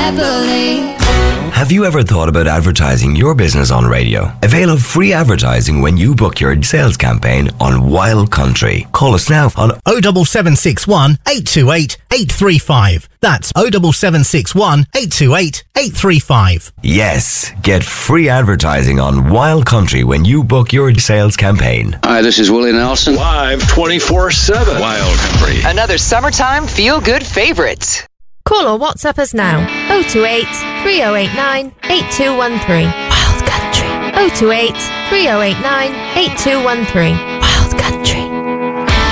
happily. Have you ever thought about advertising your business on radio? Avail of free advertising when you book your sales campaign on Wild Country. Call us now on 07761 828 835. That's 07761 828 835. Yes, get free advertising on Wild Country when you book your sales campaign. Hi, this is Willie Nelson. Live 24/7. Wild Country. Another summertime feel-good favorite. Call or WhatsApp us now. 028 3089 8213. Wild Country. 028 3089 8213.